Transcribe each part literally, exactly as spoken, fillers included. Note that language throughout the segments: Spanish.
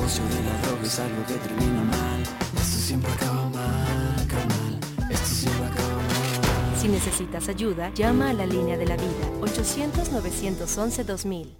negocio de la droga es algo que termina mal. Esto siempre acaba mal, carnal. Esto siempre acaba mal. Si necesitas ayuda, llama a la línea de la vida, ochocientos, novecientos once, dos mil.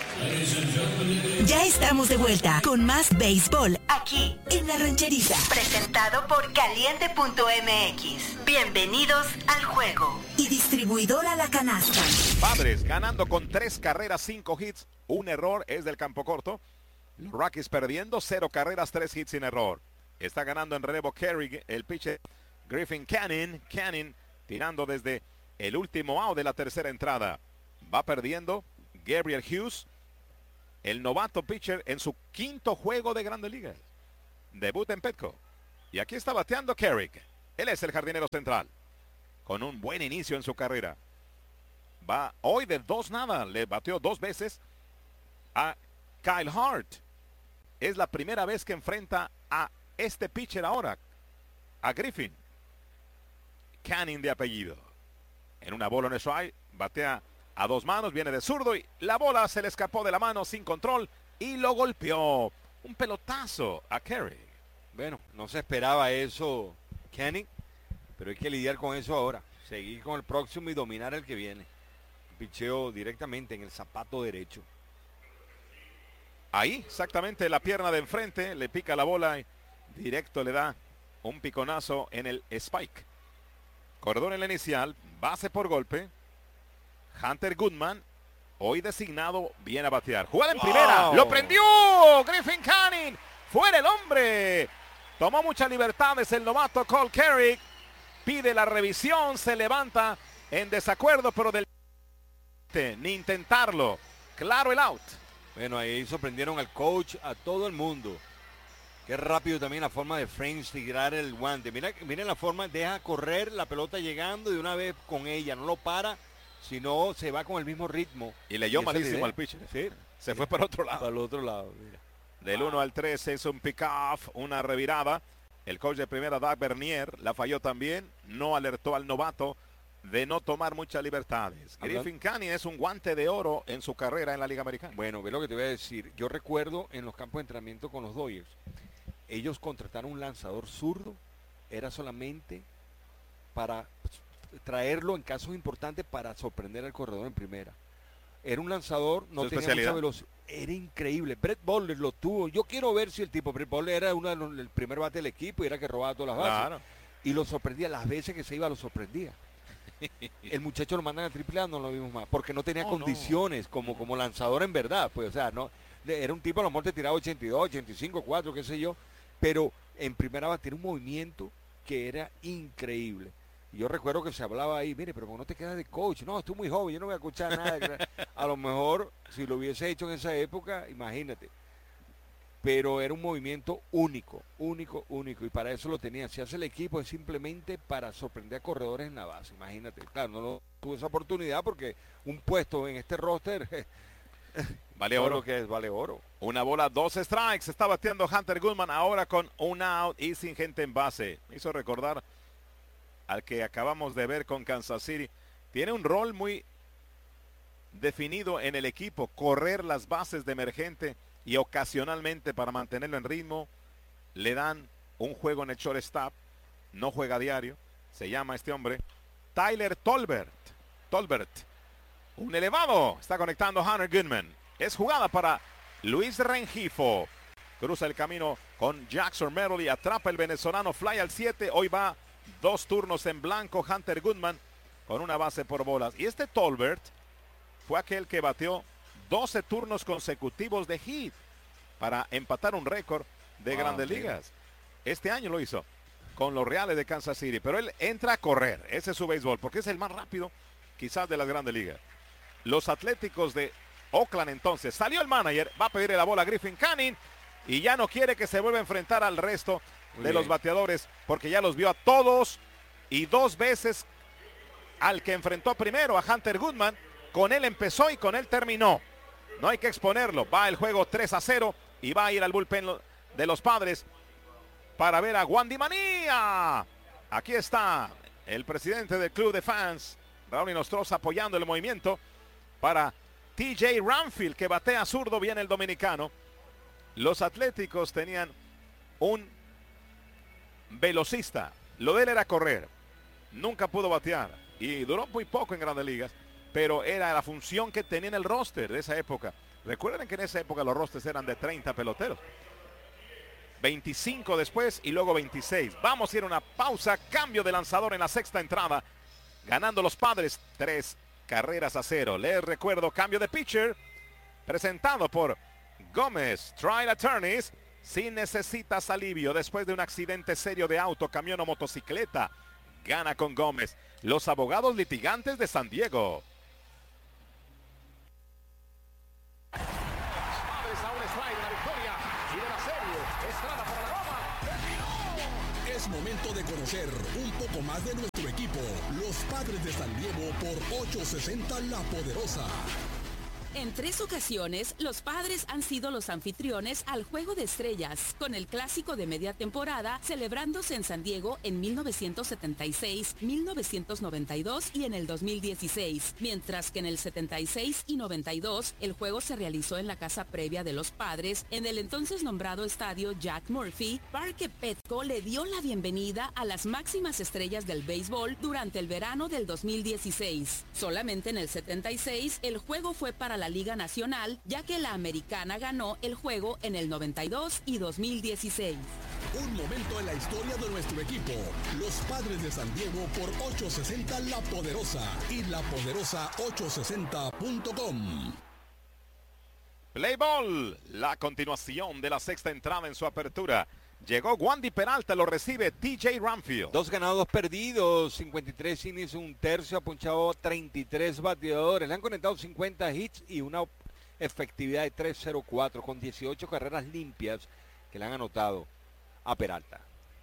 Ya estamos de vuelta con más béisbol aquí en La Rancherita. Presentado por Caliente punto M X. Bienvenidos al juego. Y distribuidora La Canasta. Padres ganando con tres carreras, cinco hits, un error es del campo corto. Los Rockies perdiendo, cero carreras, tres hits sin error. Está ganando en relevo Kerry, el pitcher Griffin Canning. Canning tirando desde el último out de la tercera entrada. Va perdiendo Gabriel Hughes, el novato pitcher en su quinto juego de Grandes Ligas. Debuta en Petco. Y aquí está bateando Carrick. Él es el jardinero central. Con un buen inicio en su carrera. Va hoy de dos nada. Le bateó dos veces a Kyle Hart. Es la primera vez que enfrenta a este pitcher ahora. A Griffin. Canning de apellido. En una bola en strike. Batea a dos manos, viene de zurdo y la bola se le escapó de la mano sin control y lo golpeó. Un pelotazo a Kerry. Bueno, no se esperaba eso, Kenny, pero hay que lidiar con eso ahora. Seguir con el próximo y dominar el que viene. Picheo directamente en el zapato derecho. Ahí, exactamente, la pierna de enfrente, le pica la bola y directo le da un piconazo en el spike. Corredor en la inicial, base por golpe. Hunter Goodman, hoy designado, viene a batear. Jugada en wow. primera, lo prendió Griffin Canning, fuera el hombre. Tomó muchas libertades el novato Cole Kerrick. Pide la revisión, se levanta en desacuerdo, pero del ni intentarlo. Claro el out. Bueno, ahí sorprendieron al coach, a todo el mundo. Qué rápido también la forma de Frames tirar el guante. Mira, miren la forma, deja correr la pelota llegando de una vez con ella, no lo para. Si no, se va con el mismo ritmo. Y leyó y malísimo al pitcher. Sí, se sí. fue para otro lado. Para el otro lado, mira. Del uno al tres es un pick-off, una revirada. El coach de primera, Doug Bernier, la falló también. No alertó al novato de no tomar muchas libertades. Griffin Canning es un guante de oro en su carrera en la Liga Americana. Bueno, ve lo que te voy a decir. Yo recuerdo en los campos de entrenamiento con los Dodgers, ellos contrataron un lanzador zurdo. Era solamente para traerlo en casos importantes para sorprender al corredor en primera. Era un lanzador, no tenía mucha velocidad. Era increíble. Brett Butler lo tuvo. Yo quiero ver si el tipo, Brett Butler era uno de los, el primer bate del equipo y era que robaba todas las bases. Claro. Y lo sorprendía, las veces que se iba lo sorprendía. El muchacho lo mandan a triple A, no lo vimos más, porque no tenía oh, condiciones no. como, como lanzador en verdad. Pues, o sea, no, era un tipo a lo mejor te tiraba ochenta y dos, ochenta y cinco, cuatro, qué sé yo, pero en primera base tiene un movimiento que era increíble. Y yo recuerdo que se hablaba ahí, mire, pero no te quedas de coach. No, estoy muy joven, yo no voy a escuchar nada. A lo mejor, si lo hubiese hecho en esa época, imagínate. Pero era un movimiento único, único, único. Y para eso lo tenía. Si hace el equipo es simplemente para sorprender a corredores en la base. Imagínate. Claro, no, no tuvo esa oportunidad porque un puesto en este roster vale oro. Lo que es, vale oro. Una bola, dos strikes. Está bateando Hunter Goodman ahora con un out y sin gente en base. Me hizo recordar al que acabamos de ver con Kansas City. Tiene un rol muy definido en el equipo, correr las bases de emergente y ocasionalmente para mantenerlo en ritmo le dan un juego en el shortstop. No juega a diario. Se llama este hombre Tyler Tolbert. Tolbert, un elevado, está conectando Hunter Goodman. Es jugada para Luis Rengifo. Cruza el camino con Jackson Merrill y atrapa el venezolano, fly al siete. Hoy va dos turnos en blanco Hunter Goodman con una base por bolas. Y este Tolbert fue aquel que bateó doce turnos consecutivos de hit para empatar un récord de wow, Grandes sí. Ligas. Este año lo hizo con los Reales de Kansas City, pero él entra a correr. Ese es su béisbol, porque es el más rápido quizás de las Grandes Ligas. Los Atléticos de Oakland entonces. Salió el manager, va a pedirle la bola a Griffin Canning y ya no quiere que se vuelva a enfrentar al resto Muy de bien. los bateadores, porque ya los vio a todos y dos veces al que enfrentó primero a Hunter Goodman. Con él empezó y con él terminó. No hay que exponerlo. Va el juego tres a cero y va a ir al bullpen de los Padres para ver a Wandy Manía. Aquí está el presidente del club de fans, Raúl Inostroza, apoyando el movimiento para T J Ranfield, que batea zurdo. Viene el dominicano. Los Atléticos tenían un velocista. Lo de él era correr. Nunca pudo batear. Y duró muy poco en Grandes Ligas. Pero era la función que tenía en el roster de esa época. Recuerden que en esa época los rosters eran de treinta peloteros. veinticinco después y luego veintiséis. Vamos a ir a una pausa. Cambio de lanzador en la sexta entrada. Ganando los Padres tres carreras a cero. Les recuerdo, cambio de pitcher. Presentado por Gómez Trial Attorneys. Si necesitas alivio después de un accidente serio de auto, camión o motocicleta, gana con Gómez. Los abogados litigantes de San Diego. Es momento de conocer un poco más de nuestro equipo, los Padres de San Diego por ochocientos sesenta La Poderosa. En tres ocasiones, los Padres han sido los anfitriones al Juego de Estrellas, con el clásico de media temporada celebrándose en San Diego en mil novecientos setenta y seis, mil novecientos noventa y dos y en el dos mil dieciséis, mientras que en el setenta y seis y noventa y dos el juego se realizó en la casa previa de los Padres, en el entonces nombrado estadio Jack Murphy. Parque Petco le dio la bienvenida a las máximas estrellas del béisbol durante el verano del dos mil dieciséis. Solamente en el setenta y seis el juego fue para la la Liga Nacional, ya que la Americana ganó el juego en el noventa y dos y dos mil dieciséis. Un momento en la historia de nuestro equipo, los Padres de San Diego por ochocientos sesenta La Poderosa y la poderosa ochocientos sesenta punto com. Play ball, la continuación de la sexta entrada en su apertura. Llegó Wandy Peralta, lo recibe T J Ramfield. Dos ganados, dos perdidos, cincuenta y tres innings, un tercio, ha ponchado treinta y tres bateadores. Le han conectado cincuenta hits y una efectividad de tres cero cuatro con dieciocho carreras limpias que le han anotado a Peralta.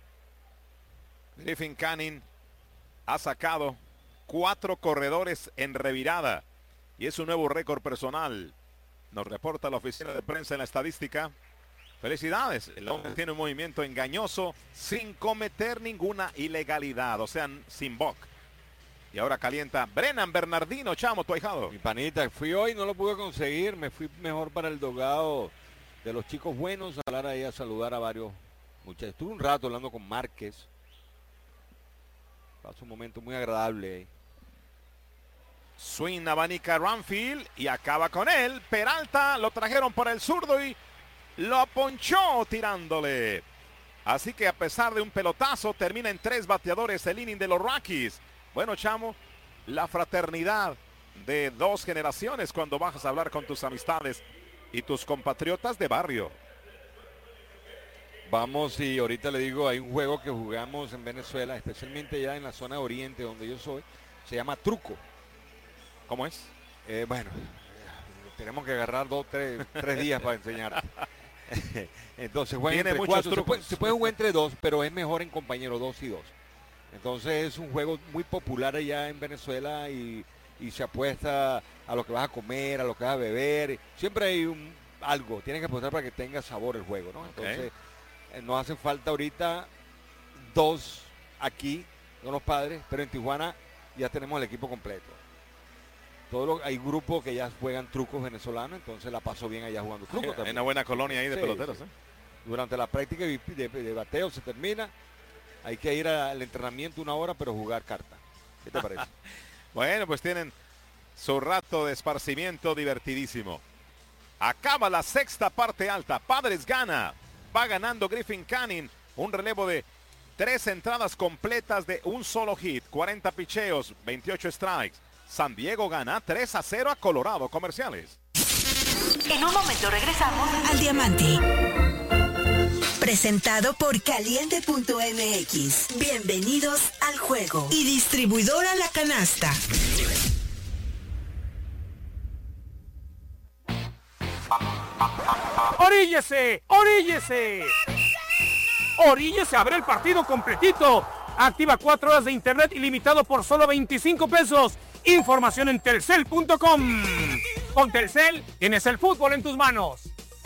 Griffin Canning ha sacado cuatro corredores en revirada y es un nuevo récord personal. Nos reporta la oficina de prensa en la estadística. Felicidades, el hombre tiene un movimiento engañoso sin cometer ninguna ilegalidad, o sea, sin buck. Y ahora calienta Brennan Bernardino, Chamo, tu ahijado. Mi panita, fui hoy, no lo pude conseguir, me fui mejor para el dogado de los chicos buenos, a hablar ahí, a saludar a varios muchachos. Estuve un rato hablando con Márquez. Pasó un momento muy agradable ahí. Swing abanica Ramfield y acaba con él. Peralta lo trajeron por el zurdo y lo ponchó tirándole. Así que a pesar de un pelotazo, termina en tres bateadores el inning de los Rockies. Bueno, Chamo, la fraternidad de dos generaciones cuando bajas a hablar con tus amistades y tus compatriotas de barrio. Vamos, y ahorita le digo, hay un juego que jugamos en Venezuela, especialmente ya en la zona oriente donde yo soy, se llama truco. ¿Cómo es? Eh, bueno, tenemos que agarrar dos, tres, tres días para enseñar. Entonces juegan entre cuatro, se puede, se puede jugar entre dos, pero es mejor en compañero dos y dos. Entonces es un juego muy popular allá en Venezuela y, y se apuesta a lo que vas a comer, a lo que vas a beber. Siempre hay un, algo, tienes que apostar para que tenga sabor el juego, ¿no? Entonces okay. eh, nos hace falta ahorita dos aquí, con los Padres, pero en Tijuana ya tenemos el equipo completo. Todo lo, hay grupos que ya juegan trucos venezolanos, entonces la paso bien allá jugando trucos. Hay una buena colonia ahí de sí, peloteros. Sí. ¿eh? Durante la práctica de, de, de bateo se termina, hay que ir al entrenamiento una hora, pero jugar carta. ¿Qué te parece? Bueno, pues tienen su rato de esparcimiento divertidísimo. Acaba la sexta parte alta, Padres gana, va ganando Griffin Canning, un relevo de tres entradas completas de un solo hit, cuarenta picheos, veintiocho strikes. San Diego gana tres a cero a Colorado. Comerciales. En un momento regresamos al Diamante. Presentado por Caliente punto M X. Bienvenidos al juego. Y distribuidora La Canasta. ¡Oríllese! ¡Oríllese! ¡Oríllese! ¡Abre el partido completito! Activa cuatro horas de internet ilimitado por solo veinticinco pesos. Información en telcel punto com. Con Telcel tienes el fútbol en tus manos.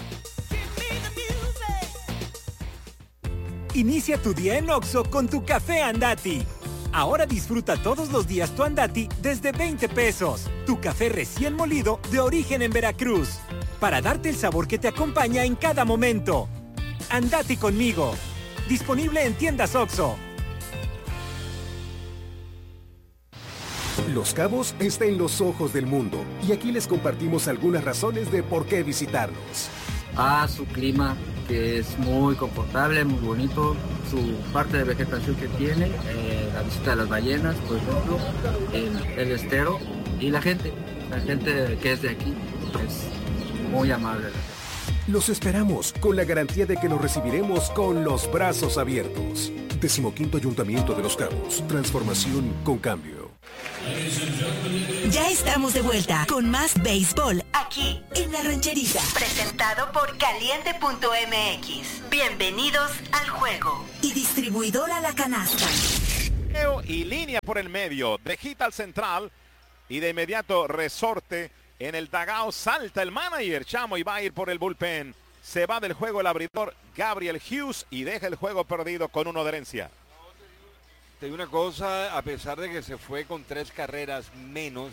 Inicia tu día en Oxxo con tu café Andati. Ahora disfruta todos los días tu Andati desde veinte pesos. Tu café recién molido de origen en Veracruz. para darte el sabor que te acompaña en cada momento. Andati conmigo. Disponible en tiendas OXXO. Los Cabos está en los ojos del mundo y aquí les compartimos algunas razones de por qué visitarnos. Ah, su clima, que es muy confortable, muy bonito, su parte de vegetación que tiene, eh, la visita de las ballenas, por ejemplo, el, el estero y la gente, la gente que es de aquí, es muy amable. Los esperamos con la garantía de que los recibiremos con los brazos abiertos. Decimoquinto Ayuntamiento de Los Cabos, transformación con cambio. Ya estamos de vuelta con más béisbol aquí en La Rancherita. Presentado por Caliente punto M X. Bienvenidos al juego. Y distribuidora La Canasta. Y línea por el medio. De hit al central. Y de inmediato resorte en el dugout. Salta el manager Chamo y va a ir por el bullpen. Se va del juego el abridor Gabriel Hughes y deja el juego perdido con uno de herencia. Te digo una cosa, a pesar de que se fue con tres carreras menos,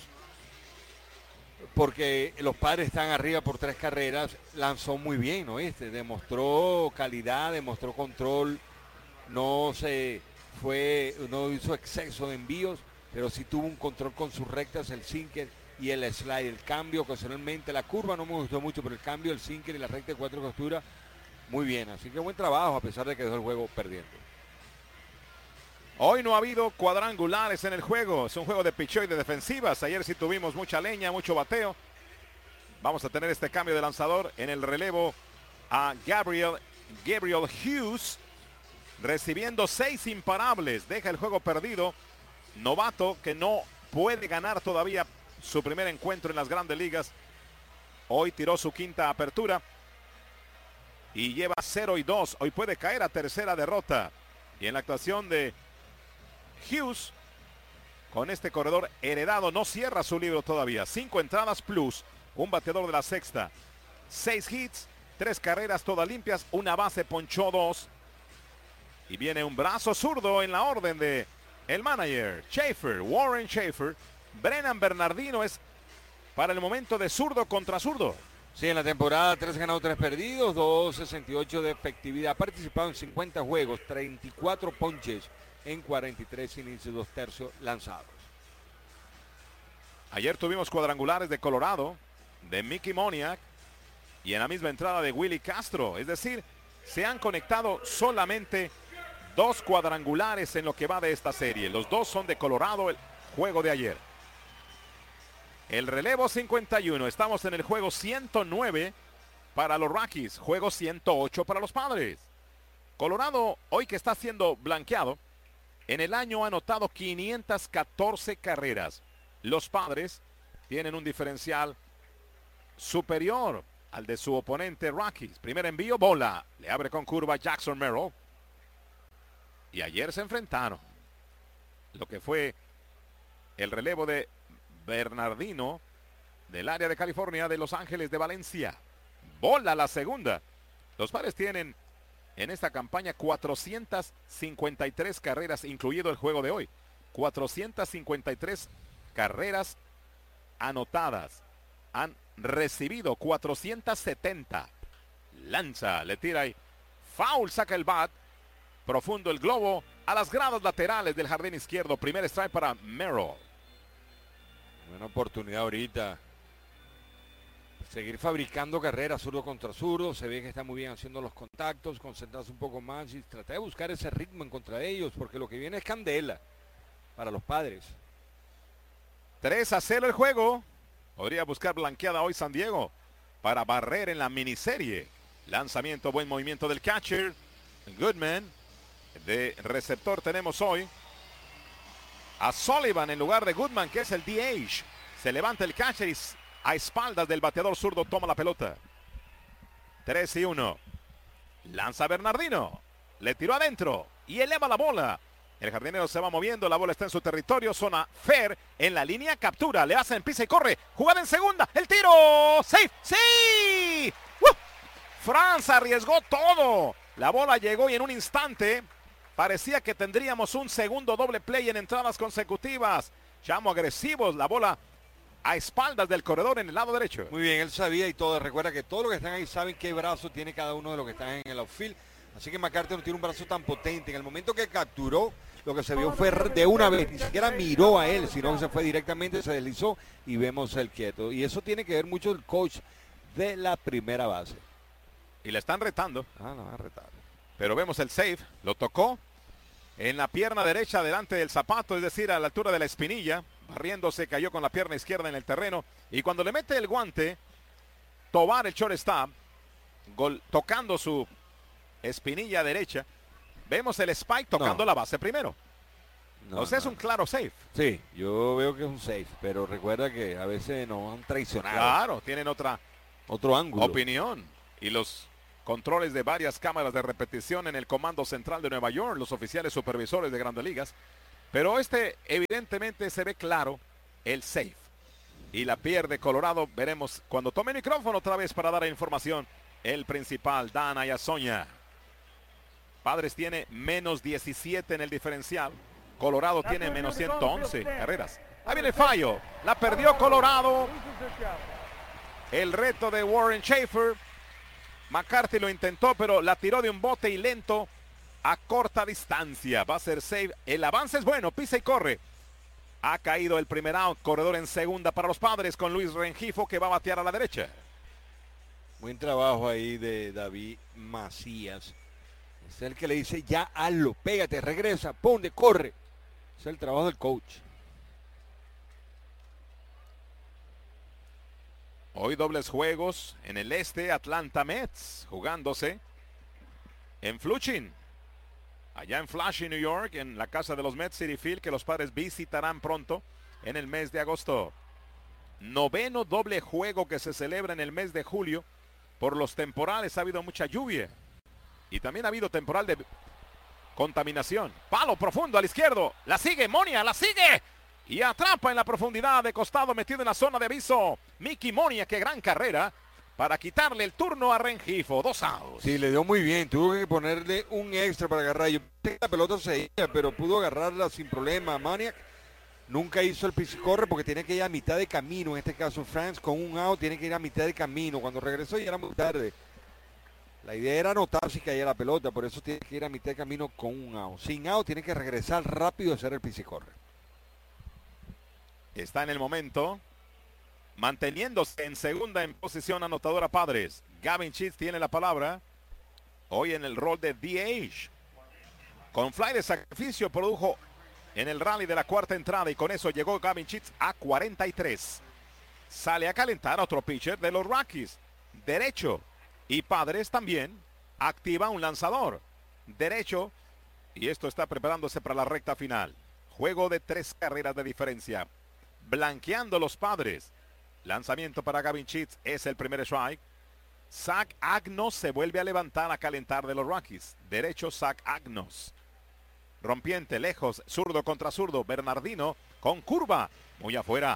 porque los Padres están arriba por tres carreras, lanzó muy bien, ¿no? Este demostró calidad, demostró control, no se fue, no hizo exceso de envíos, pero sí tuvo un control con sus rectas, el sinker y el slide, el cambio ocasionalmente, la curva no me gustó mucho, pero el cambio, el sinker y la recta de cuatro costuras, muy bien, así que buen trabajo a pesar de que dejó el juego perdiendo. Hoy no ha habido cuadrangulares en el juego. Es un juego de picheo y de defensivas. Ayer sí tuvimos mucha leña, mucho bateo. Vamos a tener este cambio de lanzador en el relevo a Gabriel, Gabriel Hughes. Recibiendo seis imparables. Deja el juego perdido. Novato que no puede ganar todavía su primer encuentro en las grandes ligas. Hoy tiró su quinta apertura. Y lleva cero y dos. Hoy puede caer a tercera derrota. Y en la actuación de Hughes, con este corredor heredado, no cierra su libro todavía. Cinco entradas plus, un bateador de la sexta. Seis hits, tres carreras todas limpias, una base, ponchó dos. Y viene un brazo zurdo en la orden de el manager, Schaefer, Warren Schaefer. Brennan Bernardino es para el momento de zurdo contra zurdo. Sí, en la temporada tres ganados, tres perdidos, dos sesenta y ocho de efectividad. Ha participado en cincuenta juegos, treinta y cuatro ponches en cuarenta y tres inicios, dos tercios lanzados. Ayer tuvimos cuadrangulares de Colorado, de Mickey Moniak y en la misma entrada de Willy Castro. Es decir, se han conectado solamente dos cuadrangulares en lo que va de esta serie. Los dos son de Colorado, el juego de ayer. El relevo cincuenta y uno. Estamos en el juego ciento nueve para los Rockies. Juego ciento ocho para los Padres. Colorado, hoy que está siendo blanqueado, en el año ha anotado quinientas catorce carreras. Los Padres tienen un diferencial superior al de su oponente Rockies. Primer envío, bola. Le abre con curva Jackson Merrill. Y ayer se enfrentaron. Lo que fue el relevo de Bernardino del área de California, de Los Ángeles de Valencia. Bola la segunda. Los Padres tienen en esta campaña cuatrocientas cincuenta y tres carreras, incluido el juego de hoy. cuatrocientas cincuenta y tres carreras anotadas. Han recibido cuatrocientas setenta. Lanza, le tira y foul, saca el bat. Profundo el globo a las gradas laterales del jardín izquierdo. Primer strike para Merrill. Buena oportunidad ahorita. Seguir fabricando carreras zurdo contra zurdo. Se ve que está muy bien haciendo los contactos. Concentrarse un poco más y tratar de buscar ese ritmo en contra de ellos. Porque lo que viene es candela para los Padres. tres a cero el juego. Podría buscar blanqueada hoy San Diego para barrer en la miniserie. Lanzamiento, buen movimiento del catcher Goodman. De receptor tenemos hoy a Sullivan en lugar de Goodman, que es el D H. Se levanta el catcher y a espaldas del bateador zurdo toma la pelota. tres y uno. Lanza Bernardino. Le tiró adentro y eleva la bola. El jardinero se va moviendo, la bola está en su territorio, zona fair, en la línea, captura, le hacen pisa y corre, jugada en segunda, el tiro, safe, sí. ¡Uh! Franz arriesgó todo. La bola llegó y en un instante parecía que tendríamos un segundo doble play en entradas consecutivas. Chamo agresivos, la bola a espaldas del corredor en el lado derecho. Muy bien, él sabía y todo. Recuerda que todos los que están ahí saben qué brazo tiene cada uno de los que están en el outfield. Así que McCarthy no tiene un brazo tan potente. En el momento que capturó, lo que se vio fue de una vez. Ni siquiera miró a él, sino que se fue directamente, se deslizó y vemos el quieto. Y eso tiene que ver mucho el coach de la primera base. Y le están retando. Ah, no, va a retar. Pero vemos el save, lo tocó en la pierna derecha delante del zapato, es decir, a la altura de la espinilla. Barriéndose, cayó con la pierna izquierda en el terreno. Y cuando le mete el guante, Tovar, el shortstop, gol, tocando su espinilla derecha, vemos el spike tocando no. la base primero. No, o sea, no. es un claro safe. Sí, yo veo que es un safe, pero recuerda que a veces nos han traicionado. Claro, tienen otra otro ángulo. Opinión. Y los controles de varias cámaras de repetición en el Comando Central de Nueva York, los oficiales supervisores de Grandes Ligas. Pero este evidentemente se ve claro, el safe. Y la pierde Colorado. Veremos cuando tome el micrófono otra vez para dar información. El principal, Dan Ayazoña. Padres tiene menos diecisiete en el diferencial. Colorado tiene menos ciento once carreras. Ahí viene el fallo. La perdió Colorado. El reto de Warren Schaefer. McCarthy lo intentó, pero la tiró de un bote y lento a corta distancia. Va a ser save. El avance es bueno. Pisa y corre. Ha caído el primer out. Corredor en segunda para los Padres con Luis Rengifo, que va a batear a la derecha. Buen trabajo ahí de David Macías. Es el que le dice, ya hazlo, pégate, regresa, ponte, corre. Es el trabajo del coach. Hoy dobles juegos en el este, Atlanta Mets, jugándose en Flushing. Allá en Flushing, New York, en la casa de los Mets City Field, que los Padres visitarán pronto en el mes de agosto. Noveno doble juego que se celebra en el mes de julio. Por los temporales ha habido mucha lluvia. Y también ha habido temporal de contaminación. Palo profundo al izquierdo. La sigue Monia, la sigue. Y atrapa en la profundidad de costado, metido en la zona de aviso. Mickey Monia, qué gran carrera. Para quitarle el turno a Rengifo. Dos outs. Sí, le dio muy bien. Tuvo que ponerle un extra para agarrar. Yo pensé que la pelota se iba, pero pudo agarrarla sin problema. Maniac nunca hizo el pisicorre porque tiene que ir a mitad de camino. En este caso, Franz con un out tiene que ir a mitad de camino. Cuando regresó ya era muy tarde. La idea era anotar si caía la pelota, por eso tiene que ir a mitad de camino con un out. Sin out tiene que regresar rápido a hacer el pisicorre. Está en el momento, manteniéndose en segunda en posición anotadora Padres. Gavin Sheets tiene la palabra. Hoy en el rol de D H. Con fly de sacrificio produjo en el rally de la cuarta entrada y con eso llegó Gavin Sheets a cuarenta y tres. Sale a calentar a otro pitcher de los Rockies. Derecho. Y Padres también activa un lanzador derecho. Y esto está preparándose para la recta final. Juego de tres carreras de diferencia. Blanqueando los Padres. Lanzamiento para Gavin Sheets. Es el primer strike. Zach Agnos se vuelve a levantar a calentar de los Rockies. Derecho Zach Agnos. Rompiente lejos. Zurdo contra zurdo. Bernardino con curva. Muy afuera.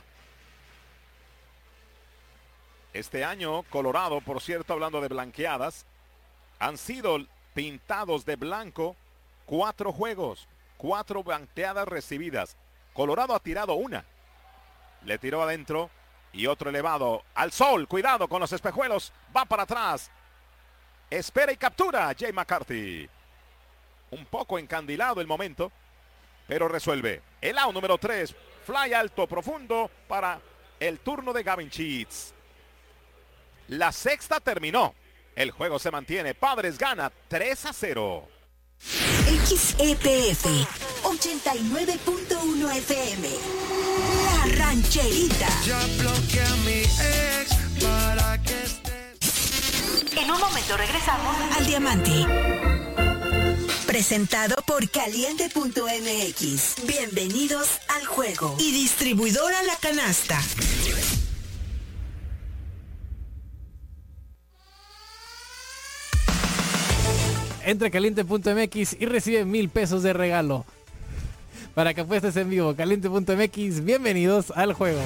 Este año, Colorado, por cierto, hablando de blanqueadas, han sido pintados de blanco cuatro juegos, cuatro blanqueadas recibidas. Colorado ha tirado una. Le tiró adentro y otro elevado al sol. Cuidado con los espejuelos. Va para atrás. Espera y captura Jay McCarthy. Un poco encandilado el momento, pero resuelve. El out número tres. Fly alto, profundo para el turno de Gavin Sheets. La sexta terminó. El juego se mantiene. Padres gana tres a cero. X E P F ochenta y nueve punto uno F M. La Rancherita. Ya bloqueé a mi ex para que esté. En un momento regresamos al Diamante. Presentado por Caliente punto M X. Bienvenidos al juego. Y distribuidora La Canasta. Entra a Caliente punto M X y recibe mil pesos de regalo. Para que apuestes en vivo, Caliente punto M X, bienvenidos al juego.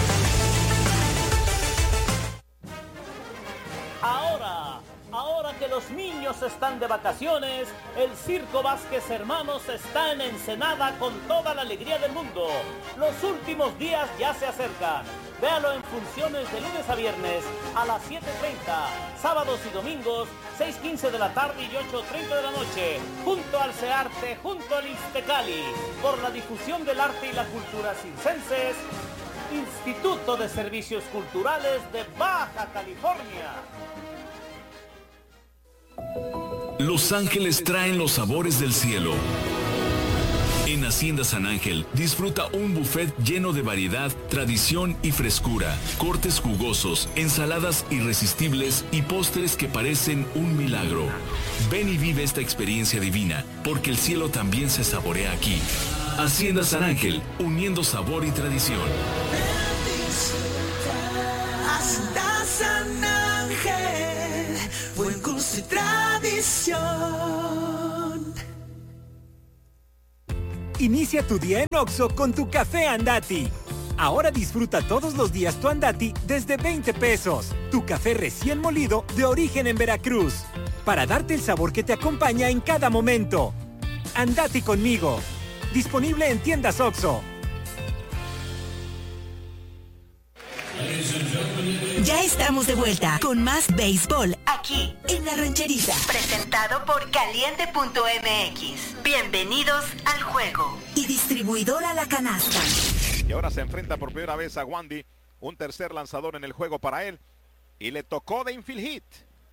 Ahora, ahora que los niños están de vacaciones, el Circo Vázquez Hermanos está en Ensenada con toda la alegría del mundo. Los últimos días ya se acercan. Véalo en funciones de lunes a viernes a las siete treinta, sábados y domingos, seis quince de la tarde y ocho treinta de la noche, junto al CEARTE, junto al Ixtecali, por la difusión del arte y la cultura circenses, Instituto de Servicios Culturales de Baja California. Los ángeles traen los sabores del cielo. En Hacienda San Ángel, disfruta un buffet lleno de variedad, tradición y frescura, cortes jugosos, ensaladas irresistibles y postres que parecen un milagro. Ven y vive esta experiencia divina, porque el cielo también se saborea aquí. Hacienda San Ángel, uniendo sabor y tradición. Hacienda San Ángel, buen gusto y tradición. Inicia tu día en Oxxo con tu café Andati. Ahora disfruta todos los días tu Andati desde veinte pesos. Tu café recién molido de origen en Veracruz. Para darte el sabor que te acompaña en cada momento. Andati conmigo. Disponible en tiendas Oxxo. Ya estamos de vuelta con más béisbol aquí en La Rancherita. Presentado por Caliente punto M X. Bienvenidos al juego. Y distribuidora La Canasta. Y ahora se enfrenta por primera vez a Wandy, un tercer lanzador en el juego para él. Y le tocó de infield hit.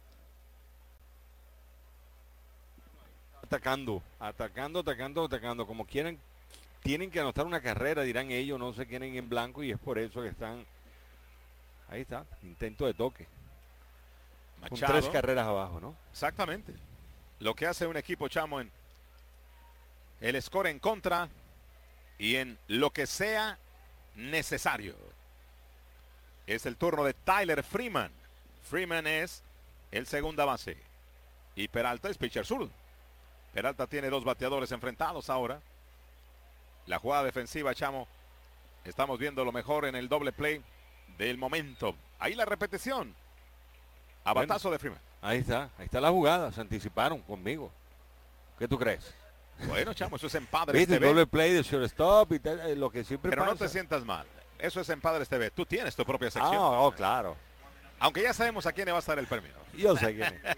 Atacando, atacando, atacando, atacando. Como quieran, tienen que anotar una carrera, dirán ellos, no se quieren en blanco y es por eso que están... Ahí está, intento de toque. Machado. Con tres carreras abajo, ¿no? Exactamente. Lo que hace un equipo, Chamo, en el score en contra y en lo que sea necesario. Es el turno de Tyler Freeman. Freeman es el segunda base. Y Peralta es pitcher zurdo. Peralta tiene dos bateadores enfrentados ahora. La jugada defensiva, Chamo. Estamos viendo lo mejor en el doble play del momento. Ahí la repetición. A bueno, batazo de Freeman. Ahí está, ahí está la jugada. Se anticiparon conmigo. ¿Qué tú crees? Bueno, Chamo, eso es en Padres T V. Doble play de shortstop y te, lo que siempre Pero pasa. no te sientas mal. Eso es en Padres T V. Tú tienes tu propia sección. Ah, oh, claro. Aunque ya sabemos a quién le va a estar el premio. Yo sé quién es.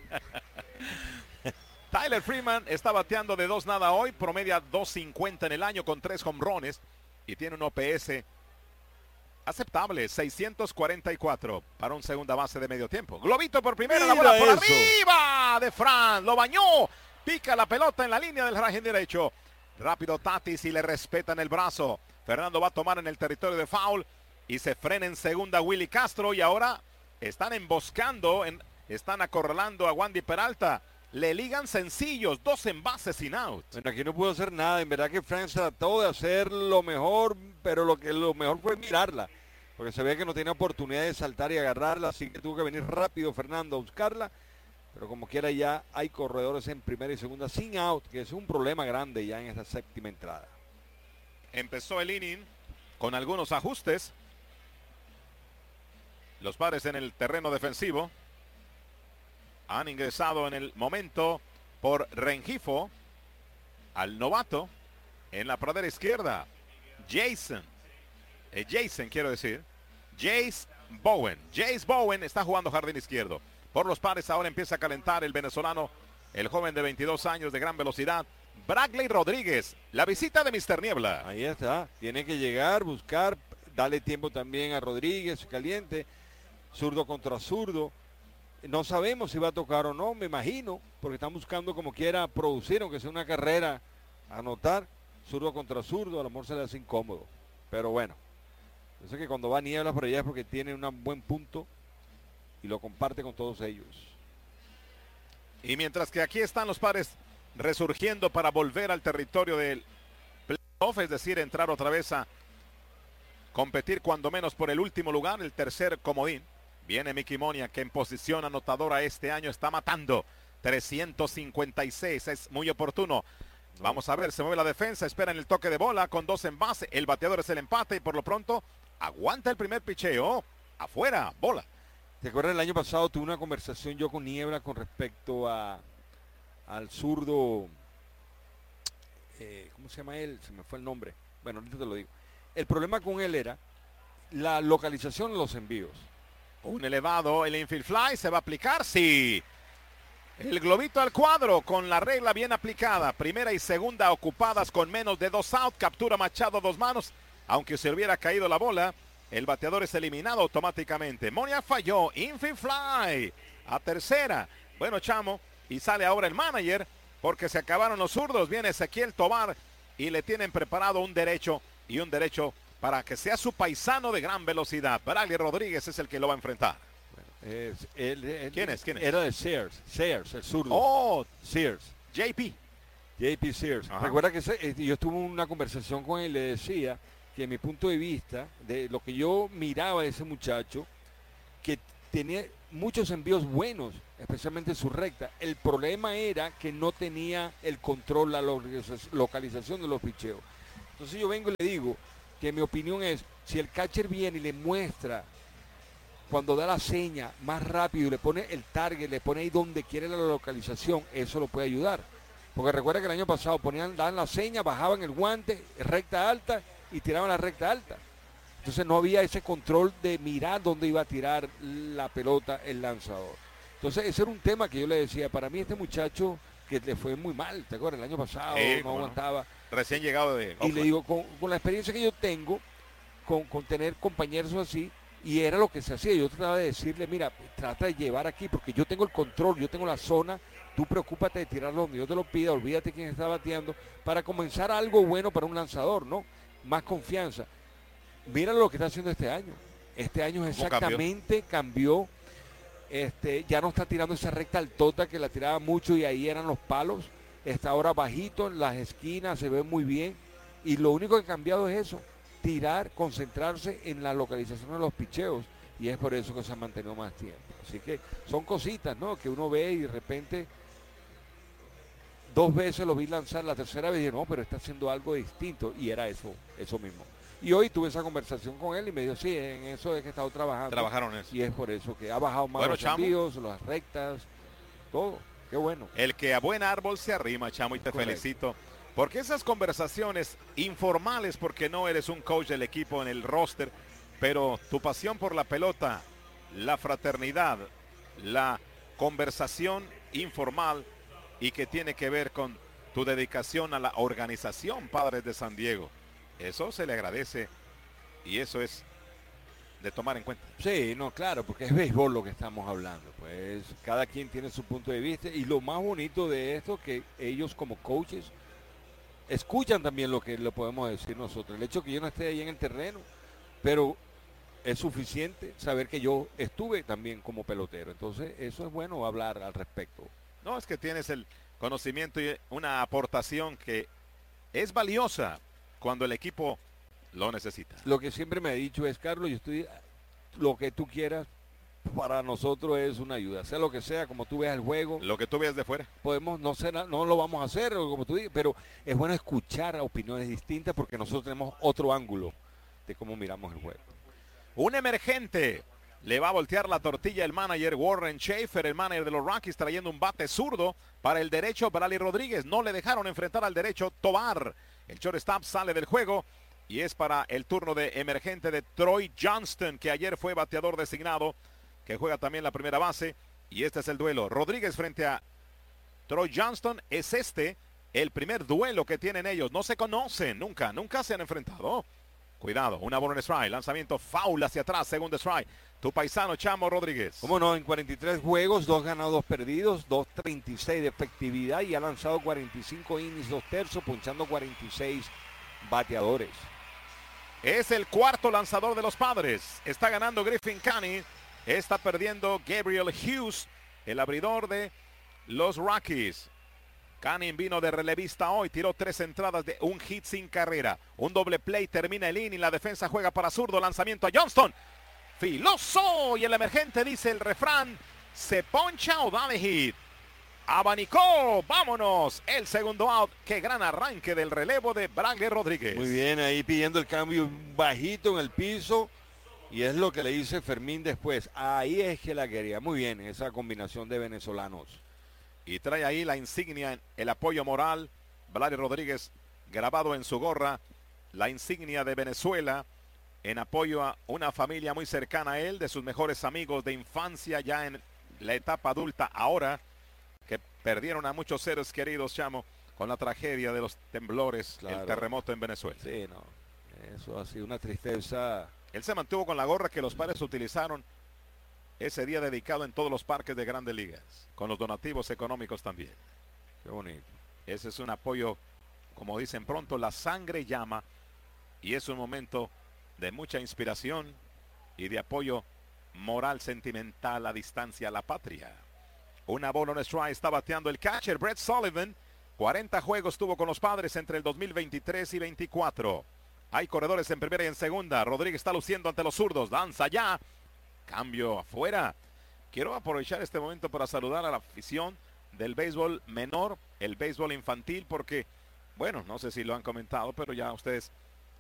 Tyler Freeman está bateando de dos nada hoy. Promedia dos cincuenta en el año con tres jonrones. Y tiene un O P S aceptable, seiscientos cuarenta y cuatro para un segunda base de medio tiempo. Globito por primera, la bola por eso. Arriba de Fran, lo bañó, pica la pelota en la línea del jardín derecho. Rápido Tatis y le respetan el brazo. Fernando va a tomar en el territorio de foul y se frena en segunda Willy Castro y ahora están emboscando, en, están acorralando a Wandy Peralta. Le ligan sencillos, dos envases sin out. Bueno, aquí no pudo hacer nada. En verdad que Frank trató de hacer lo mejor, pero lo que lo mejor fue mirarla. Porque se veía que no tenía oportunidad de saltar y agarrarla, así que tuvo que venir rápido Fernando a buscarla. Pero como quiera ya hay corredores en primera y segunda sin out, que es un problema grande ya en esta séptima entrada. Empezó el inning con algunos ajustes. Los Padres en el terreno defensivo han ingresado en el momento por Rengifo al novato en la pradera izquierda. Jason. Eh, Jason, quiero decir. Jace Bowen. Jace Bowen está jugando jardín izquierdo. Por los Padres ahora empieza a calentar el venezolano, el joven de veintidós años de gran velocidad, Bradley Rodríguez. La visita de mister Niebla. Ahí está. Tiene que llegar, buscar, darle tiempo también a Rodríguez, caliente. Zurdo contra zurdo. No sabemos si va a tocar o no, me imagino, porque están buscando como quiera producir, aunque sea una carrera, anotar, zurdo contra zurdo, a lo mejor se le hace incómodo. Pero bueno, yo sé que cuando va Niebla por allá es porque tiene un buen punto y lo comparte con todos ellos. Y mientras que aquí están los Padres resurgiendo para volver al territorio del playoff, es decir, entrar otra vez a competir cuando menos por el último lugar, el tercer comodín. Viene Mickey Monia, que en posición anotadora este año está matando trescientos cincuenta y seis, es muy oportuno. Vamos a ver, se mueve la defensa, espera en el toque de bola con dos en base, el bateador es el empate y por lo pronto aguanta el primer picheo, afuera, bola. ¿Te acuerdas el año pasado tuve una conversación yo con Niebla con respecto a al zurdo, eh, ¿cómo se llama él? Se me fue el nombre. Bueno, ahorita te lo digo. El problema con él era la localización de los envíos. Un elevado, el infield fly, ¿se va a aplicar? Sí. El globito al cuadro con la regla bien aplicada. Primera y segunda ocupadas con menos de dos out. Captura Machado dos manos. Aunque se hubiera caído la bola, el bateador es eliminado automáticamente. Monia falló. Infield fly. A tercera. Bueno, Chamo. Y sale ahora el manager porque se acabaron los zurdos. Viene Ezequiel Tovar y le tienen preparado un derecho y un derecho para que sea su paisano de gran velocidad. Bradley Rodríguez es el que lo va a enfrentar. Bueno, es, el, el, ¿Quién es? ¿Quién es? Era de Sears. Sears, el zurdo. Oh, Sears. J P. J P Sears. Ajá. Recuerda que ese, yo estuve en una conversación con él y le decía que mi punto de vista, de lo que yo miraba de ese muchacho, que tenía muchos envíos buenos, especialmente en su recta. El problema era que no tenía el control, la localización de los picheos. Entonces yo vengo y le digo que mi opinión es, si el catcher viene y le muestra cuando da la seña más rápido y le pone el target, le pone ahí donde quiere la localización, eso lo puede ayudar. Porque recuerda que el año pasado ponían, daban la seña, bajaban el guante, recta alta y tiraban la recta alta. Entonces no había ese control de mirar dónde iba a tirar la pelota el lanzador. Entonces ese era un tema que yo le decía, para mí este muchacho que le fue muy mal, ¿te acuerdas? El año pasado eh, no aguantaba. No. Recién llegado de Oakland. Y le digo, con, con la experiencia que yo tengo, con, con tener compañeros así, y era lo que se hacía, yo trataba de decirle, mira, trata de llevar aquí, porque yo tengo el control, yo tengo la zona, tú preocúpate de tirarlo donde yo te lo pida, olvídate quién está bateando, para comenzar algo bueno para un lanzador, ¿no? Más confianza. Mira lo que está haciendo este año. Este año exactamente cambió. cambió. Este, ya no está tirando esa recta altota que la tiraba mucho y ahí eran los palos. Está ahora bajito en las esquinas, se ve muy bien. Y lo único que ha cambiado es eso. Tirar, concentrarse en la localización de los picheos. Y es por eso que se ha mantenido más tiempo. Así que son cositas, ¿no? Que uno ve y de repente dos veces lo vi lanzar, la tercera vez dije, no, pero está haciendo algo distinto. Y era eso, eso mismo. Y hoy tuve esa conversación con él y me dijo, sí, en eso es que he estado trabajando. Trabajaron eso. Y es por eso que ha bajado más bueno, los Chamo, envíos, las rectas, todo. Qué bueno. El que a buen árbol se arrima, Chamo, y te Correcto. felicito. Porque esas conversaciones informales, porque no eres un coach del equipo en el roster, pero tu pasión por la pelota, la fraternidad, la conversación informal y que tiene que ver con tu dedicación a la organización Padres de San Diego. Eso se le agradece y eso es de tomar en cuenta. Sí, no, claro, porque es béisbol lo que estamos hablando. Pues cada quien tiene su punto de vista y lo más bonito de esto que ellos como coaches escuchan también lo que le podemos decir nosotros. El hecho que yo no esté ahí en el terreno, pero es suficiente saber que yo estuve también como pelotero. Entonces eso es bueno hablar al respecto. No, es que tienes el conocimiento y una aportación que es valiosa cuando el equipo lo necesita. Lo que siempre me ha dicho es, Carlos, yo estoy, lo que tú quieras, para nosotros es una ayuda. Sea lo que sea, como tú veas el juego. Lo que tú veas de fuera. Podemos, no ser, no lo vamos a hacer, como tú dices, pero es bueno escuchar opiniones distintas porque nosotros tenemos otro ángulo de cómo miramos el juego. Un emergente. Le va a voltear la tortilla el manager Warren Schaefer, el manager de los Rockies, trayendo un bate zurdo para el derecho Bradley Rodríguez. No le dejaron enfrentar al derecho Tovar. El shortstop sale del juego y es para el turno de emergente de Troy Johnston, que ayer fue bateador designado, que juega también la primera base. Y este es el duelo. Rodríguez frente a Troy Johnston. Es este el primer duelo que tienen ellos. No se conocen, nunca, nunca se han enfrentado. Cuidado, una bola en strike, lanzamiento foul hacia atrás, segundo strike. Tu paisano Chamo Rodríguez. Cómo no, en cuarenta y tres juegos, dos ganados, dos perdidos, dos treinta y seis de efectividad y ha lanzado cuarenta y cinco innings, dos tercios, punchando cuarenta y seis bateadores. Es el cuarto lanzador de los Padres. Está ganando Griffin Canning, está perdiendo Gabriel Hughes, el abridor de los Rockies. Canning vino de relevista hoy, tiró tres entradas de un hit sin carrera. Un doble play, termina el inning, la defensa juega para zurdo, lanzamiento a Johnston. Filoso, y el emergente dice el refrán, se poncha o dale hit. Abanicó, vámonos, el segundo out. Qué gran arranque del relevo de Bradley Rodríguez. Muy bien, ahí pidiendo el cambio bajito en el piso. Y es lo que le dice Fermín después. Ahí es que la quería. Muy bien, esa combinación de venezolanos. Y trae ahí la insignia, el apoyo moral. Vladi Rodríguez grabado en su gorra. La insignia de Venezuela en apoyo a una familia muy cercana a él, de sus mejores amigos de infancia, ya en la etapa adulta ahora, que perdieron a muchos seres queridos, Chamo, con la tragedia de los temblores, claro. El terremoto en Venezuela. Sí, no. Eso ha sido una tristeza. Él se mantuvo con la gorra que los padres utilizaron ese día dedicado en todos los parques de Grandes Ligas, con los donativos económicos también. Qué bonito. Ese es un apoyo, como dicen pronto, la sangre llama, y es un momento de mucha inspiración y de apoyo moral, sentimental, a distancia a la patria. Una bola, un strike, está bateando el catcher Brett Sullivan. cuarenta juegos tuvo con los padres entre el dos mil veintitrés y veinticuatro. Hay corredores en primera y en segunda. Rodríguez está luciendo ante los zurdos. Danza ya. Cambio afuera. Quiero aprovechar este momento para saludar a la afición del béisbol menor, el béisbol infantil, porque, bueno, no sé si lo han comentado, pero ya ustedes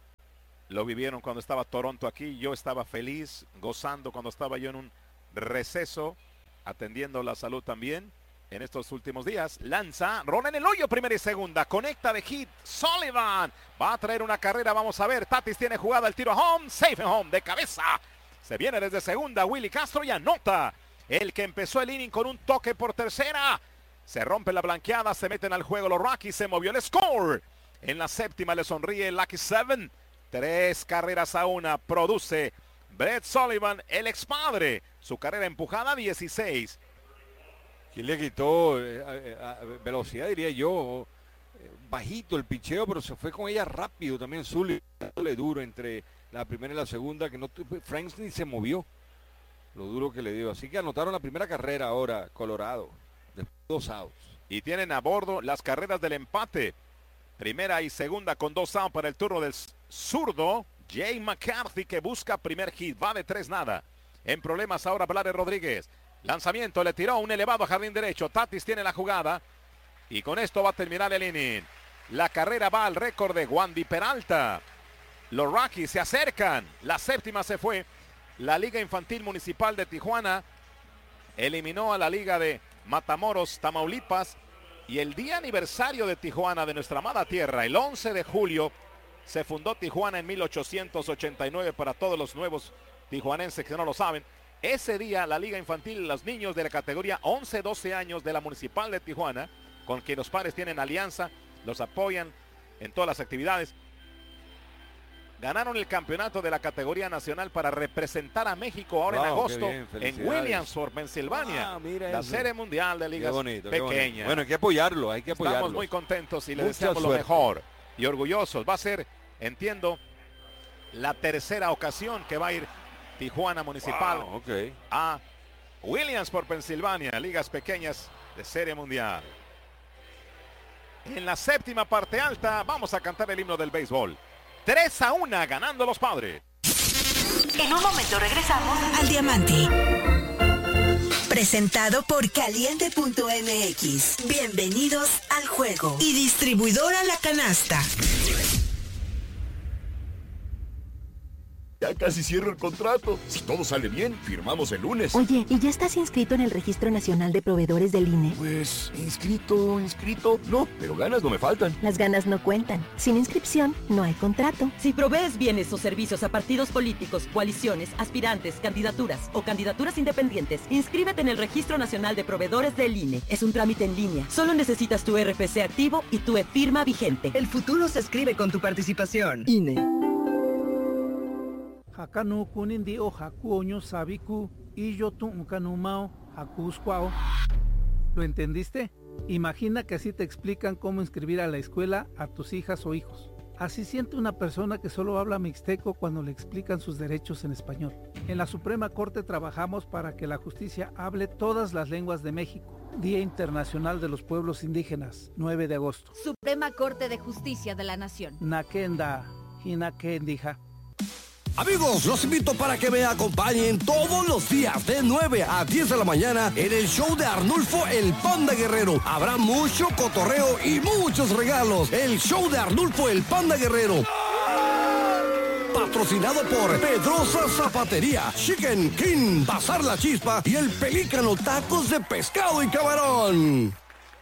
lo vivieron cuando estaba Toronto aquí. Yo estaba feliz, gozando cuando estaba yo en un receso, atendiendo la salud también en estos últimos días. Lanza, rola en el hoyo, primera y segunda, conecta de hit. Sullivan va a traer una carrera, vamos a ver. Tatis tiene jugada, el tiro a home, safe and home, de cabeza. Se viene desde segunda, Willy Castro y anota. El que empezó el inning con un toque por tercera. Se rompe la blanqueada, se meten al juego los Rockies, se movió el score. En la séptima le sonríe el Lucky Seven. Tres carreras a una produce Brett Sullivan, el expadre. Su carrera empujada, dieciséis. ¿Quién le quitó eh, eh, eh, velocidad, diría yo? Eh, bajito el picheo, pero se fue con ella rápido también. Zully, dándole duro entre la primera y la segunda, que no, Franks ni se movió. Lo duro que le dio. Así que anotaron la primera carrera ahora, Colorado. De dos outs. Y tienen a bordo las carreras del empate. Primera y segunda con dos outs para el turno del zurdo Jay McCarthy, que busca primer hit. Va de tres nada. En problemas ahora Vladi Rodríguez. Lanzamiento, le tiró un elevado a jardín derecho. Tatis tiene la jugada. Y con esto va a terminar el inning. La carrera va al récord de Wandy Peralta. Los Rockies se acercan. La séptima se fue. La Liga Infantil Municipal de Tijuana eliminó a la Liga de Matamoros, Tamaulipas. Y el día aniversario de Tijuana, de nuestra amada tierra, el once de julio, se fundó Tijuana en mil ochocientos ochenta y nueve, para todos los nuevos tijuanenses que no lo saben. Ese día la Liga Infantil, los niños de la categoría once doce años de la Municipal de Tijuana, con quien los padres tienen alianza, los apoyan en todas las actividades, ganaron el campeonato de la categoría nacional para representar a México ahora wow, en agosto bien, en Williamsport, Pensilvania. Ah, la eso. Serie mundial de ligas bonito, pequeñas. Bueno, hay que apoyarlo, hay que apoyarlo. Estamos muy contentos y le deseamos suerte. Lo mejor y orgullosos. Va a ser, entiendo, la tercera ocasión que va a ir Tijuana Municipal wow, okay. a Williamsport, Pensilvania, ligas pequeñas de Serie Mundial. En la séptima parte alta vamos a cantar el himno del béisbol. tres a uno ganando los padres. En un momento regresamos al Diamante. Presentado por Caliente punto M X. Bienvenidos al juego. Y distribuidora La Canasta. Ya casi cierro el contrato. Si todo sale bien, firmamos el lunes. Oye, ¿y ya estás inscrito en el Registro Nacional de Proveedores del I N E? Pues, inscrito, inscrito, no, pero ganas no me faltan. Las ganas no cuentan. Sin inscripción, no hay contrato. Si provees bienes o servicios a partidos políticos, coaliciones, aspirantes, candidaturas o candidaturas independientes, inscríbete en el Registro Nacional de Proveedores del I N E. Es un trámite en línea. Solo necesitas tu R F C activo y tu e-firma vigente. El futuro se escribe con tu participación. I N E. Hakanu kunindi o hakuoño sabiku y yo tu unkanumao hakusquao. ¿Lo entendiste? Imagina que así te explican cómo inscribir a la escuela a tus hijas o hijos. Así siente una persona que solo habla mixteco cuando le explican sus derechos en español. En la Suprema Corte trabajamos para que la justicia hable todas las lenguas de México. Día Internacional de los Pueblos Indígenas, nueve de agosto. Suprema Corte de Justicia de la Nación. Nakenda, hinakendija. Amigos, los invito para que me acompañen todos los días de nueve a diez de la mañana en el show de Arnulfo el Panda Guerrero. Habrá mucho cotorreo y muchos regalos. El show de Arnulfo el Panda Guerrero. Patrocinado por Pedrosa Zapatería, Chicken King, Bazar La Chispa y El Pelícano Tacos de Pescado y Camarón.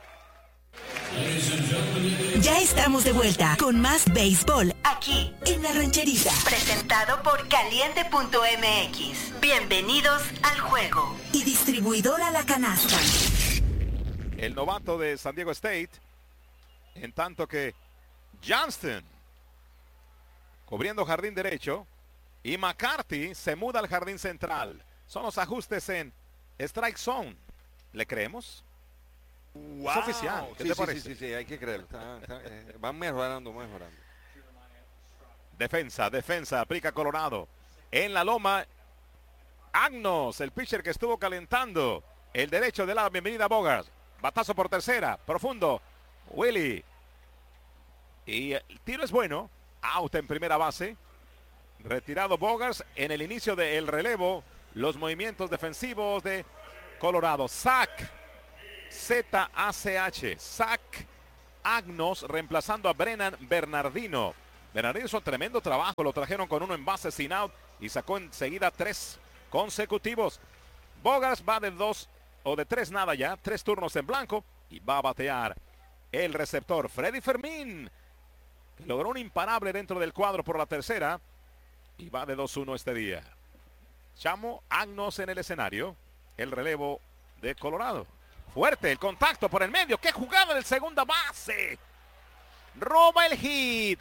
Ya estamos de vuelta con más béisbol aquí en La Rancherita. Presentado por Caliente punto M X. Bienvenidos al juego. Y distribuidora La Canasta. El novato de San Diego State. En tanto que Johnston cubriendo jardín derecho. Y McCarthy se muda al jardín central. Son los ajustes en strike zone. ¿Le creemos? Wow. Es oficial. ¿Qué Sí, te sí, parece? sí, sí, sí, hay que creerlo. Está- está, eh, van mejorando, mejorando. Defensa, defensa, aplica Colorado. En la loma, Agnos, el pitcher que estuvo calentando. El derecho de la bienvenida a Bogarts. Batazo por tercera, profundo. Willy. Y el tiro es bueno. Out en primera base. Retirado Bogarts en el inicio del relevo. Los movimientos defensivos de Colorado. Zach. Z A C H. Zach Agnos reemplazando a Brennan Bernardino. Bernardino hizo tremendo trabajo. Lo trajeron con uno en base sin out y sacó enseguida tres consecutivos. Bogarts va de dos o de tres nada ya. Tres turnos en blanco y va a batear el receptor Freddy Fermín, que logró un imparable dentro del cuadro por la tercera y va de dos uno este día. Chamo Agnos en el escenario. El relevo de Colorado. Fuerte el contacto por el medio. ¡Qué jugada del segunda base! Roba el hit.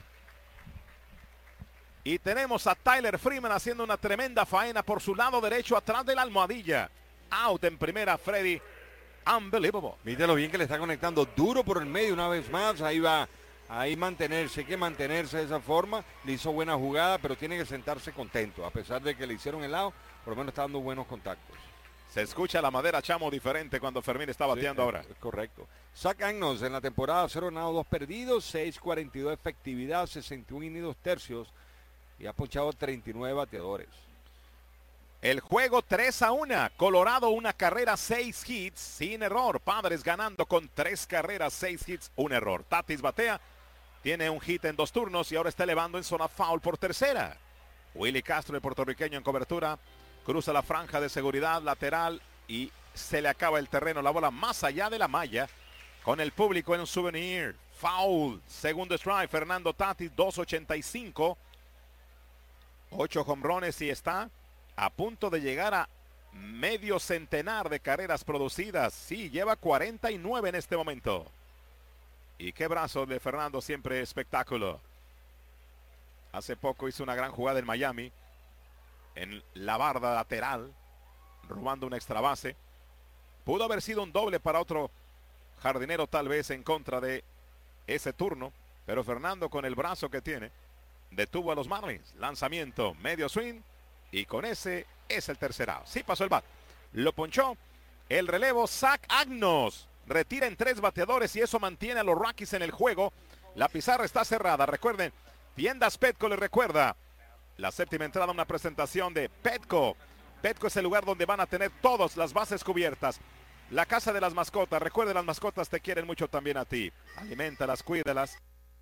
Y tenemos a Tyler Freeman haciendo una tremenda faena por su lado derecho atrás de la almohadilla. Out en primera, Freddy. Unbelievable. Míralo bien que le está conectando duro por el medio una vez más. Ahí va. Ahí mantenerse. Hay que mantenerse de esa forma. Le hizo buena jugada, pero tiene que sentarse contento. A pesar de que le hicieron el lado, por lo menos está dando buenos contactos. Se escucha la madera, Chamo, diferente cuando Fermín está bateando Sí, ahora. es correcto. Zach Agnos en la temporada cero ganados, dos perdidos, seis cuarenta y dos efectividad, sesenta y uno y dos tercios y ha ponchado treinta y nueve bateadores. El juego tres a uno. Colorado una carrera, seis hits sin error. Padres ganando con tres carreras, seis hits, un error. Tatis batea. Tiene un hit en dos turnos y ahora está elevando en zona foul por tercera. Willy Castro, el puertorriqueño en cobertura. Cruza la franja de seguridad lateral y se le acaba el terreno. La bola más allá de la malla con el público en un souvenir. Foul. Segundo strike. Fernando Tatis, dos ochenta y cinco. Ocho jonrones y está a punto de llegar a medio centenar de carreras producidas. Sí, lleva cuarenta y nueve en este momento. Y qué brazo de Fernando, siempre espectáculo. Hace poco hizo una gran jugada en Miami. En la barda lateral, robando una extra base. Pudo haber sido un doble para otro jardinero tal vez en contra de ese turno, pero Fernando con el brazo que tiene detuvo a los Marlins. Lanzamiento, medio swing y con ese es el tercer out. Sí pasó el bat, lo ponchó. El relevo, Zach Agnos retira en tres bateadores y eso mantiene a los Rockies en el juego. La pizarra está cerrada. Recuerden, Tiendas Petco les recuerda la séptima entrada, una presentación de Petco. Petco es el lugar donde van a tener todas las bases cubiertas. La casa de las mascotas. Recuerden, las mascotas te quieren mucho también a ti. Alimentalas, cuídalas.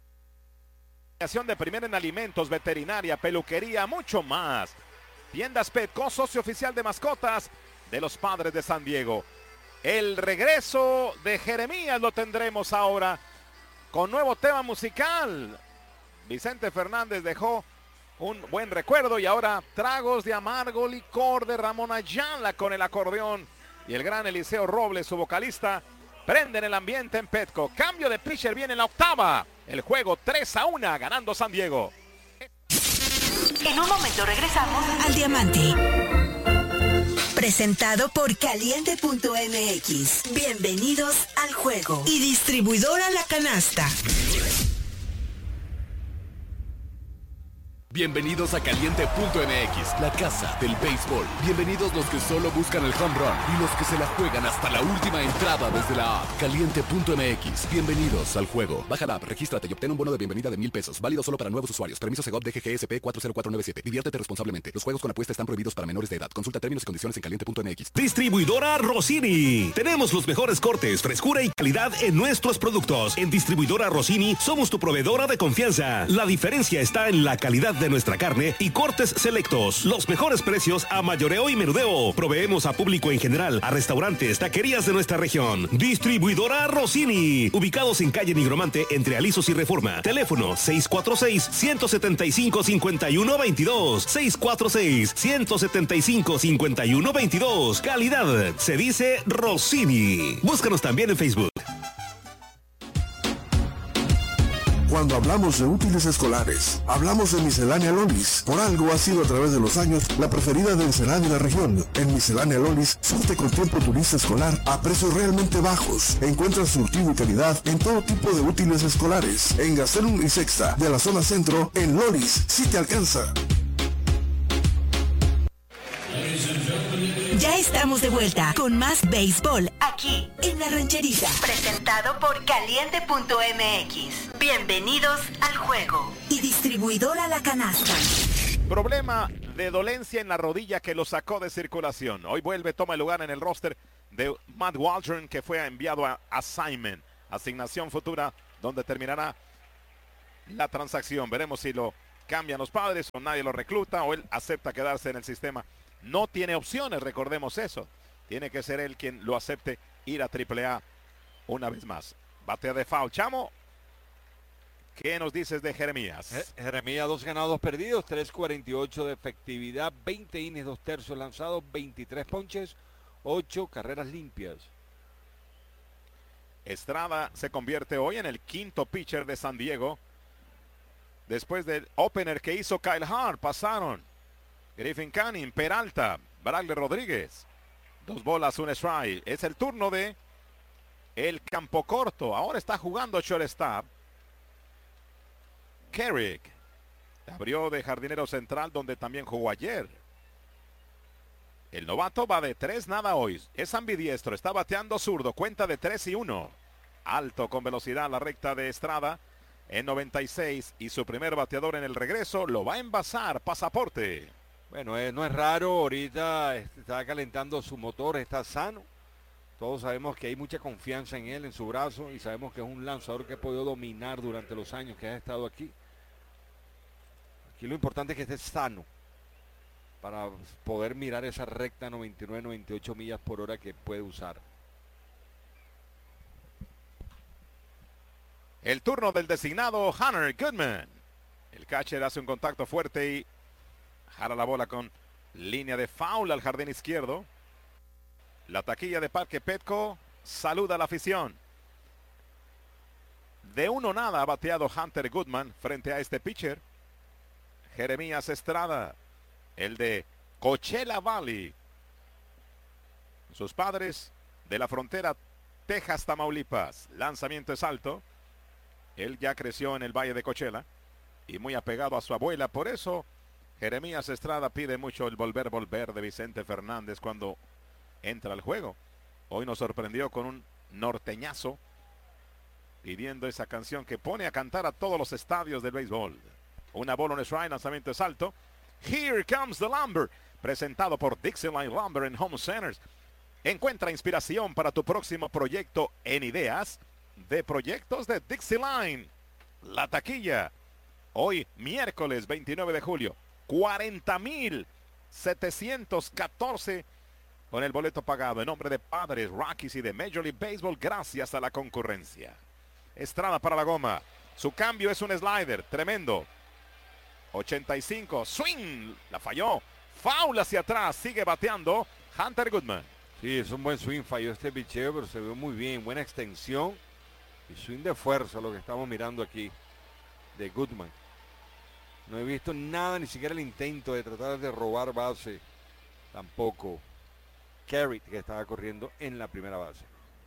De primera en alimentos, veterinaria, peluquería, mucho más. Tiendas Petco, socio oficial de mascotas de los Padres de San Diego. El regreso de Jeremías lo tendremos ahora con nuevo tema musical. Vicente Fernández dejó un buen recuerdo y ahora tragos de amargo licor de Ramón Ayala con el acordeón y el gran Eliseo Robles, su vocalista, prenden el ambiente en Petco. Cambio de pitcher viene en la octava. El juego tres a uno ganando San Diego. En un momento regresamos al Diamante. Presentado por Caliente punto M X. Bienvenidos al juego. Y distribuidora La Canasta. Bienvenidos a Caliente punto M X, la casa del béisbol. Bienvenidos los que solo buscan el home run y los que se la juegan hasta la última entrada desde la app. Caliente punto M X, bienvenidos al juego. Baja la app, regístrate y obtén un bono de bienvenida de mil pesos. Válido solo para nuevos usuarios. Permiso Segov D G G S P cuatro cero cuatro nueve siete. Diviértete responsablemente. Los juegos con apuesta están prohibidos para menores de edad. Consulta términos y condiciones en Caliente punto M X. Distribuidora Rossini. Tenemos los mejores cortes, frescura y calidad en nuestros productos. En Distribuidora Rossini somos tu proveedora de confianza. La diferencia está en la calidad de de nuestra carne y cortes selectos. Los mejores precios a mayoreo y menudeo. Proveemos a público en general, a restaurantes, taquerías de nuestra región. Distribuidora Rossini. Ubicados en calle Nigromante entre Alisos y Reforma. Teléfono seis cuatro seis, uno siete cinco, cinco uno dos dos. seis cuatro seis, uno siete cinco, cinco uno dos dos. Calidad se dice Rossini. Búscanos también en Facebook. Cuando hablamos de útiles escolares, hablamos de Miscelánea Lolis. Por algo ha sido a través de los años la preferida de Ensenada y la región. En Miscelánea Lolis, surte con tiempo tu lista escolar a precios realmente bajos. Encuentras surtido y calidad en todo tipo de útiles escolares. En Gastelum y Sexta, de la zona centro, en Lolis, sí te alcanza. Ya estamos de vuelta con más béisbol aquí en La Rancherita. Presentado por Caliente punto M X. Bienvenidos al juego. Y distribuidora La Canasta. Problema de dolencia en la rodilla que lo sacó de circulación. Hoy vuelve, toma el lugar en el roster de Matt Waldron, que fue enviado a assignment, asignación futura, donde terminará la transacción. Veremos si lo cambian los Padres o nadie lo recluta o él acepta quedarse en el sistema. No tiene opciones, recordemos eso. Tiene que ser él quien lo acepte ir a triple A una vez más. Batea de foul. Chamo, ¿qué nos dices de Jeremías? Eh, Jeremías, dos ganados, dos perdidos, tres cuarenta y ocho de efectividad, veinte innings, dos tercios lanzados, veintitrés ponches, ocho carreras limpias. Estrada se convierte hoy en el quinto pitcher de San Diego. Después del opener que hizo Kyle Hart, pasaron Griffin Canning, Peralta, Bradley Rodríguez. Dos bolas, un strike. Es el turno de el campo corto. Ahora está jugando shortstop. Carrick abrió de jardinero central, donde también jugó ayer. El novato va de tres nada hoy. Es ambidiestro, está bateando zurdo. Cuenta de tres y uno. Alto con velocidad la recta de Estrada en noventa y seis. Y su primer bateador en el regreso lo va a envasar. Pasaporte. Bueno, eh, no es raro, ahorita está calentando su motor, está sano. Todos sabemos que hay mucha confianza en él, en su brazo, y sabemos que es un lanzador que ha podido dominar durante los años que ha estado aquí. Aquí lo importante es que esté sano para poder mirar esa recta noventa y nueve, noventa y ocho millas por hora que puede usar. El turno del designado Hunter Goodman. El catcher hace un contacto fuerte y jala la bola con línea de foul al jardín izquierdo. La taquilla de Parque Petco saluda a la afición. De uno nada ha bateado Hunter Goodman frente a este pitcher. Jeremías Estrada, el de Coachella Valley. Sus padres de la frontera Texas, Tamaulipas. Lanzamiento es alto. Él ya creció en el Valle de Coachella y muy apegado a su abuela. Por eso Jeremías Estrada pide mucho el volver, volver de Vicente Fernández cuando entra al juego. Hoy nos sorprendió con un norteñazo pidiendo esa canción que pone a cantar a todos los estadios del béisbol. Una bola, un strike, lanzamiento es alto. Here comes the lumber. Presentado por Dixieline Lumber and Home Centers. Encuentra inspiración para tu próximo proyecto en ideas de proyectos de Dixieline. La taquilla. Hoy, miércoles veintinueve de julio. cuarenta mil setecientos catorce con el boleto pagado en nombre de Padres, Rockies y de Major League Baseball gracias a la concurrencia. Estrada para la goma. Su cambio es un slider tremendo. ochenta y cinco. Swing. La falló. Foul hacia atrás. Sigue bateando Hunter Goodman. Sí, es un buen swing. Falló este picheo, pero se ve muy bien. Buena extensión. Y swing de fuerza, lo que estamos mirando aquí de Goodman. No he visto nada, ni siquiera el intento de tratar de robar base. Tampoco Carrick, que estaba corriendo en la primera base.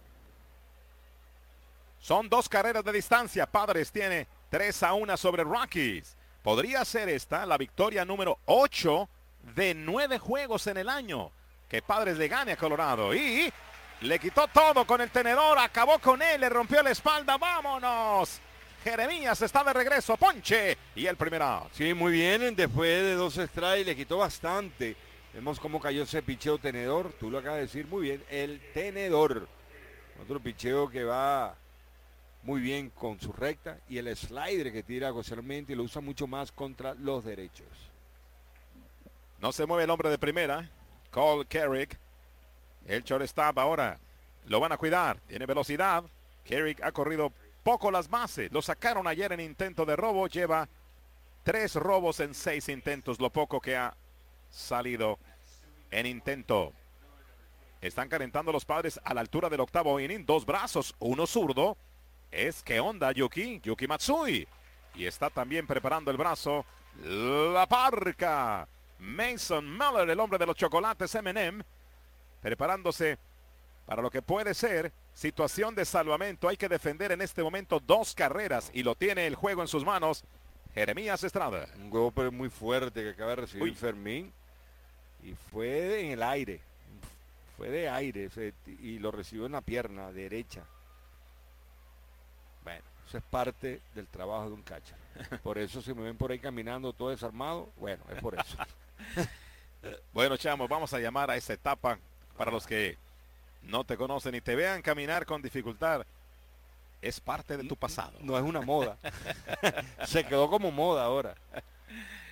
Son dos carreras de distancia. Padres tiene tres a uno sobre Rockies. Podría ser esta la victoria número ocho de nueve juegos en el año que Padres le gane a Colorado. Y le quitó todo con el tenedor. Acabó con él, le rompió la espalda. ¡Vámonos! Jeremías está de regreso, ponche y el primer out. Sí, muy bien, después de dos strikes le quitó bastante. Vemos cómo cayó ese picheo tenedor, tú lo acabas de decir muy bien, el tenedor. Otro picheo que va muy bien con su recta y el slider que tira ocasionalmente y lo usa mucho más contra los derechos. No se mueve el hombre de primera, Cole Kerrick. El shortstop ahora lo van a cuidar, tiene velocidad. Kerrick ha corrido poco las bases, lo sacaron ayer en intento de robo, lleva tres robos en seis intentos, lo poco que ha salido en intento. Están calentando los Padres a la altura del octavo inning, dos brazos, uno zurdo. Es que onda Yuki, Yuki Matsui. Y está también preparando el brazo la parca. Mason Miller, el hombre de los chocolates eme and eme, preparándose para lo que puede ser situación de salvamento. Hay que defender en este momento dos carreras y lo tiene el juego en sus manos Jeremías Estrada. Un golpe muy fuerte que acaba de recibir Uy. Fermín y fue en el aire, fue de aire y lo recibió en la pierna derecha. Bueno, eso es parte del trabajo de un catcher. Por eso si me ven por ahí caminando todo desarmado, bueno, es por eso. Bueno, chamo, vamos a llamar a esa etapa para los que no te conocen y te vean caminar con dificultad. Es parte de tu pasado. No es una moda. Se quedó como moda ahora.